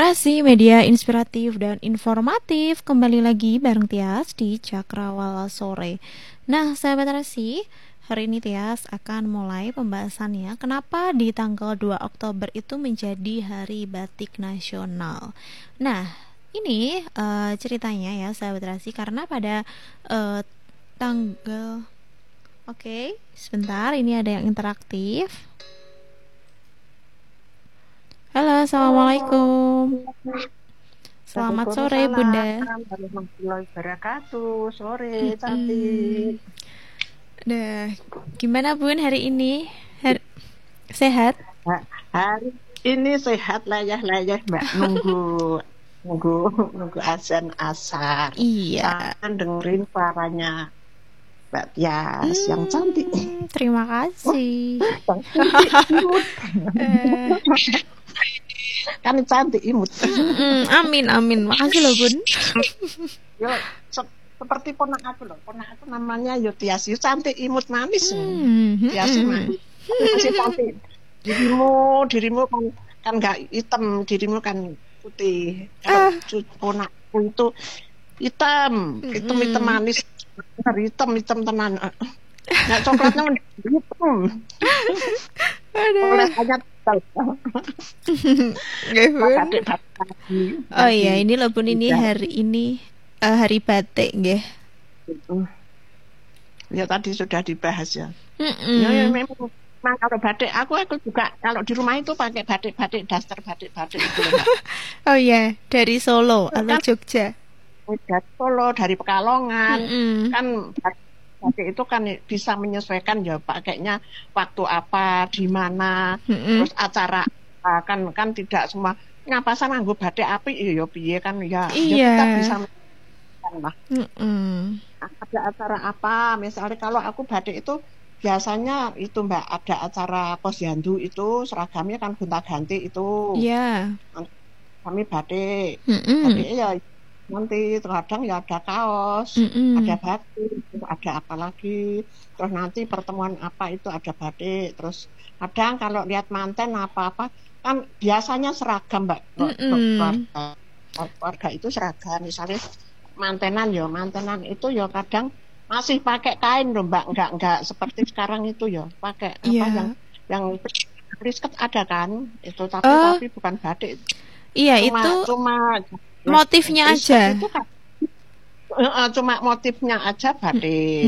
Terasi media inspiratif dan informatif. Kembali lagi bareng Tias di Cakrawala Sore. Nah, sahabat Terasi, hari ini Tias akan mulai pembahasannya kenapa di tanggal 2 Oktober itu menjadi Hari Batik Nasional. Nah, ini ceritanya ya sahabat Terasi, karena pada tanggal Oke, sebentar, ini ada yang interaktif. Halo, assalamualaikum. Selamat sore, Bunda. Warahmatullahi wabarakatuh. Sore, cantik. Dah, gimana Bun hari ini? Sehat? Hari ini sehat layah-layah, Mbak. Nunggu azan asar. Iya. Sampai dengerin suaranya Mbak Tias yang cantik. Terima kasih. Kan cantik imut. Amin. Makasih loh Bun. Yo, seperti ponak aku loh. Ponak aku namanya yo Tias. Yo cantik imut manis. Tias manis. Masih cantik. Dirimu kan nggak hitam, dirimu kan putih. Kalau ponakku itu hitam manis. Hitam tenan. Nah, coklatnya hitam. Oleh hanya Oh iya, ini loh Bun, ini hari ini hari batik nggih. Ya tadi sudah dibahas ya. Ya memang kalau batik aku juga kalau di rumah itu pakai batik daster batik itu. Oh iya, dari Solo atau Jogja? Dari Solo, dari Pekalongan. Kan batik itu kan bisa menyesuaikan ya pakainya waktu apa, di mana, terus acara kan tidak semua ngapasan nganggo batik apik ya piye kan ya. Iya. Kita bisa kan lah. Ada acara apa, misalnya kalau aku batik itu biasanya itu Mbak, ada acara posyandu itu seragamnya kan gonta-ganti itu. Iya. Kami batik. Batik ya nanti terkadang ya ada kaos, ada batik, ada apa lagi, terus nanti pertemuan apa itu ada batik, terus kadang kalau lihat manten apa-apa kan biasanya seragam Mbak. Keluarga itu seragam, misalnya mantenan itu ya kadang masih pakai kain loh Mbak, enggak seperti sekarang itu ya pakai apa yang prisket ada kan itu, tapi bukan batik. Iya, cuma motifnya aja. Itu kan, cuma motifnya aja batik.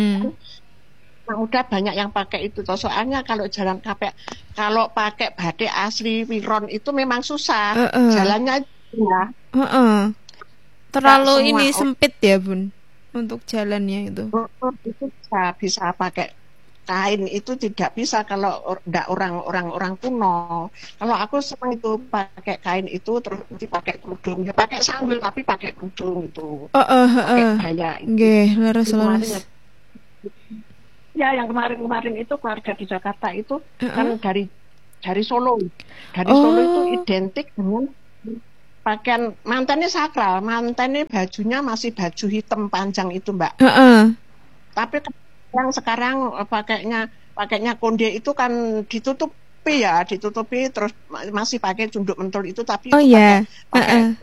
Nah, udah banyak yang pakai itu toh. Soalnya kalau jalan kalau pakai batik asli wiron itu memang susah. Jalannya ya. Terlalu ini sempit ya Bun untuk jalannya itu. Itu bisa pakai kain, itu tidak bisa kalau enggak orang kuno. Kalau aku senang itu pakai kain itu terus dipakai kerudung, ya pakai sanggul tapi pakai kerudung itu. Pakai gaya. Nggih, leres. Ya, yang kemarin itu keluarga di Jakarta itu kan dari Solo. Solo itu identik dengan pakaian mantannya sakral, mantannya bajunya masih baju hitam panjang itu Mbak. Tapi yang sekarang pakainya konde itu kan ditutupi terus masih pakai cunduk mentul itu, tapi pakai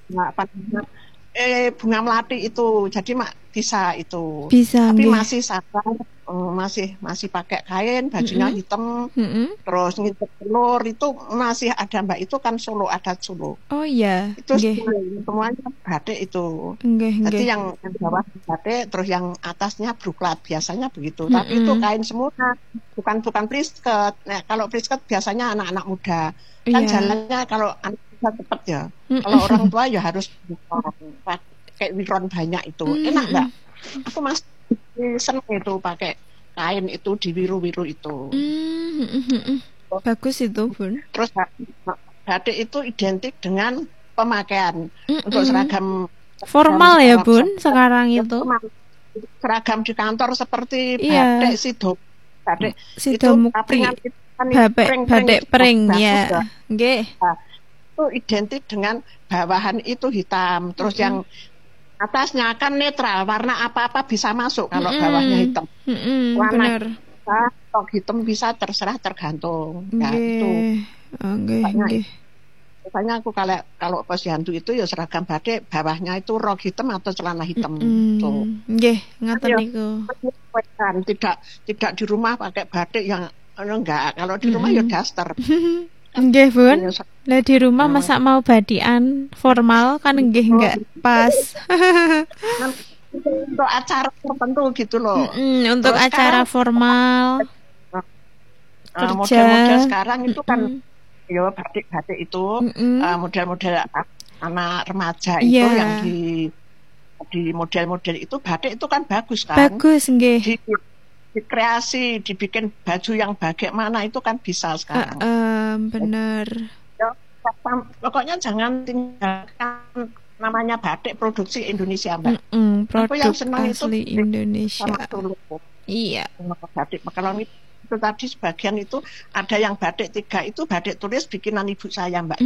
bunga melati itu, jadi bisa itu. Tapi masih sakral, masih pakai kain, bajunya hitam, terus ngincep telur itu masih ada Mbak, itu kan Solo, adat Solo. Oh iya. Itu semuanya batik itu. Jadi yang bawah batik, terus yang atasnya bruklat, biasanya begitu. Tapi itu kain semua, bukan plisket. Nah, kalau plisket biasanya anak-anak muda. Kan jalannya kalau anak muda cepat ya. Kalau orang tua ya harus pakai wiron banyak itu. Enak Mbak. Aku masih seneng itu pakai kain itu di biru-biru itu. Bagus itu Bun. Terus batik itu identik dengan pemakaian untuk seragam formal ya Bun sekarang itu. Seragam di kantor seperti batik Sidomukti, batik pring ya. Nggih. Itu identik dengan bawahan itu hitam, terus yang atasnya kan netral, warna apa-apa bisa masuk kalau bawahnya hitam. Warna hitam bisa terserah tergantung. Ya itu. Biasanya aku kalau posyandu itu ya seragam batik, bawahnya itu rok hitam atau celana hitam. Tuh. Nggih, ngaten Ya, niku. tidak di rumah pakai batik yang enggak. Kalau di rumah ya daster. Nggih, Bun. Ya, Lah di rumah masa mau badian formal kan nggih enggak pas. untuk acara tertentu gitu loh. Untuk Terus acara sekarang, formal kerja. model-model sekarang itu kan ya batik-batik itu model-model anak remaja itu Iya. yang di model-model itu batik itu kan bagus kan. Bagus nggih. Dikreasi, dibikin baju yang bagaimana itu kan bisa sekarang. Bener. Ya, pokoknya jangan tinggalkan namanya batik produksi Indonesia, Mbak. Produk Aku yang senang asli itu Indonesia. sama dulu. Iya. Batik kalau itu tadi sebagian itu ada yang batik 3 itu batik tulis bikinan ibu saya, Mbak.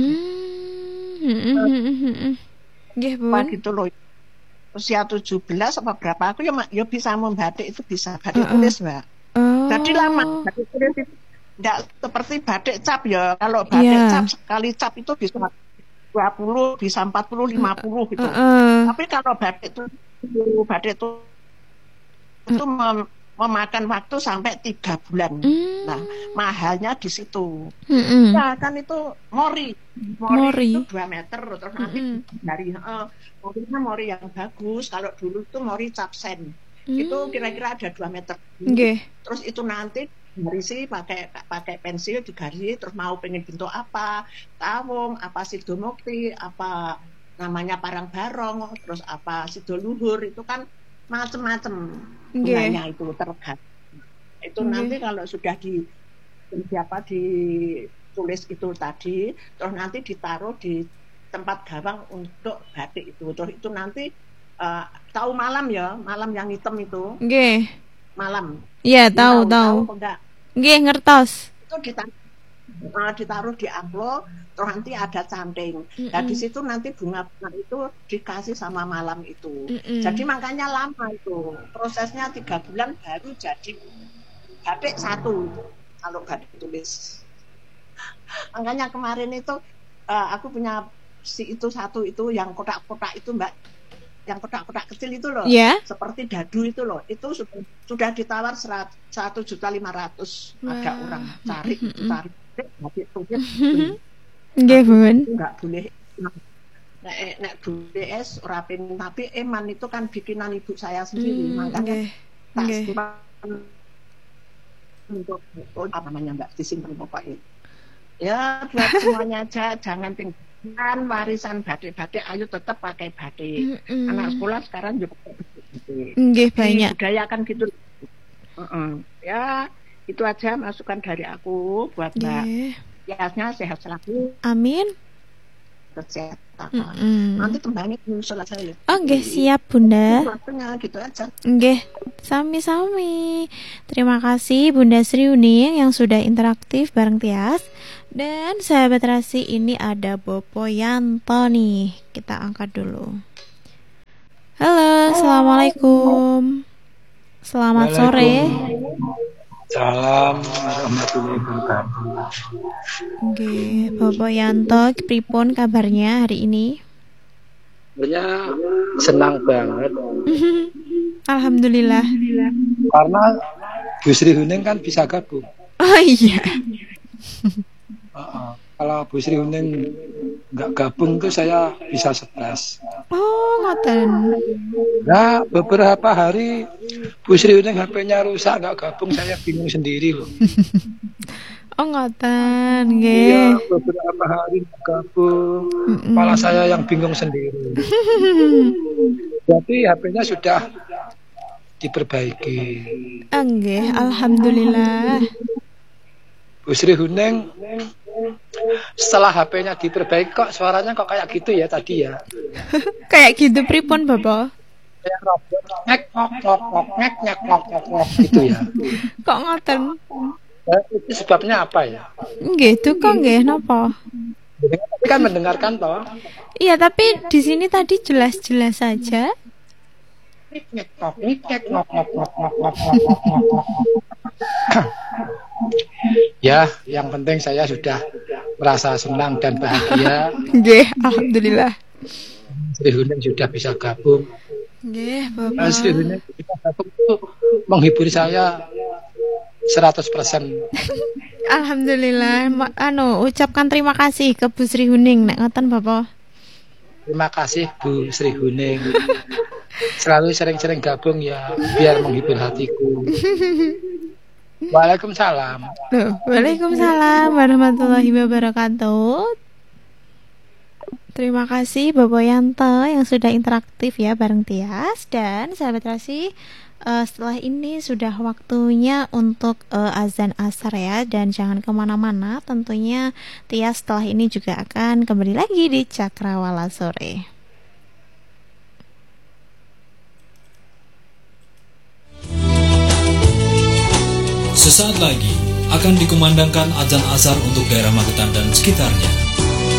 Nggih, Bun. Gitu loh. Usia 17 apa berapa aku ya bisa membatik itu bisa batik tulis, Mbak. Jadi lama batik tulis itu enggak seperti batik cap ya. Kalau batik cap sekali cap itu bisa 20, bisa 40, 50 gitu. Tapi kalau batik itu memakan waktu sampai 3 bulan. Nah, mahalnya di situ. Nah, kan itu mori itu 2 meter terus nanti dari mori yang bagus. Kalau dulu itu mori capsen. Itu kira-kira ada 2 meter. Terus itu nanti garisi pakai pensil digaris, terus mau pengen bentuk apa, tawung, apa sidomukti, apa namanya parang barong, terus apa sidoluhur, itu kan macam-macam bunganya itu tergantung. Itu nanti kalau sudah ditulis itu tadi, terus nanti ditaruh di tempat gawang untuk batik itu. Terus itu nanti tahu malam yang hitam itu. Malam. Iya, tahu. Nggih, ngertos. Itu ditaruh di amplop, terus nanti ada canting. Nah, di situ nanti bunga itu dikasih sama malam itu. Jadi makanya lama itu. Prosesnya 3 bulan baru jadi batik 1 kalau batik tulis. Makanya kemarin itu aku punya itu 1 itu yang kotak-kotak itu, Mbak. Yang kotak-kotak kecil itu loh, seperti dadu itu loh, itu sudah ditawar 1.500.000. Ada orang cari batik tulis. Nggih, Bun. Enggak boleh. Nek boleh ora pengen, tapi eman itu kan bikinan ibu saya sendiri, makanya tak simpan untuk apa namanya, Mbak, disimpan pokoknya. Ya buat semuanya aja, jangan tinggalkan warisan batik-batik, ayo tetap pakai batik. Anak sekolah sekarang juga pakai batik. Nggih, banyak. Budaya kan gitu. Ya itu aja masukan dari aku buat Mbak. Yasnya sehat selalu. Amin. Kesehatan. Nanti tembangnya selesai. Nggih, siap Bunda. Waktunya gitu aja. Nggih, sami-sami. Terima kasih Bunda Sri Uning yang sudah interaktif bareng Tias. Dan sahabat Rasi, ini ada Bopo Yanto nih. Kita angkat dulu. Halo, assalamualaikum. Selamat sore. Salam warahmatullahi wabarakatuh. Oke, Bapak Yanto, pripun kabarnya hari ini? Sebenarnya senang banget. Alhamdulillah. Karena Bu Sri Uning kan bisa gabung. Oh iya. Kalau Bu Sri Uning nggak gabung tuh saya bisa stres. Oh, ngoten. Nah, beberapa hari Bu Sri Uning HP-nya rusak, nggak gabung, saya bingung sendiri loh. Oh, ngoten, nggih. Iya, beberapa hari nggak gabung, malah saya yang bingung sendiri. Jadi HP-nya sudah diperbaiki. Nggih, alhamdulillah. Bu Sri Uning setelah HP-nya diperbaiki kok suaranya kok kayak gitu ya tadi ya. Kayak gitu pripun, Bapak? Kayak robot ngek ngok ngok ngok ngek ngek ngok ngok ngok gitu ya. Kok ngoten? Itu sebabnya apa ya? Nggih, itu kok nggih napa? Tapi kan mendengarkan toh. Iya, tapi di sini tadi jelas-jelas saja. Ngek ngok ngek ngok ngok ngok ngok ngok ngok ngok. Ya, yang penting saya sudah merasa senang dan bahagia. Nggih, alhamdulillah. Sri Huning sudah bisa gabung. Nggih, Bapak. Sri Huning bisa gabung itu menghibur saya 100%. Alhamdulillah. Ucapkan terima kasih ke Bu Sri Huning nek ngoten Bapak. Terima kasih Bu Sri Huning. Selalu sering-sering gabung ya biar menghibur hatiku. Waalaikumsalam. Waalaikumsalam warahmatullahi wabarakatuh. Terima kasih Bapak Yanto yang sudah interaktif ya bareng Tias. Dan sahabat Terasi, setelah ini sudah waktunya untuk azan asar ya. Dan jangan kemana-mana, tentunya Tias setelah ini juga akan kembali lagi di Cakrawala Sore. Sesaat lagi akan dikumandangkan azan asar untuk daerah Magetan dan sekitarnya.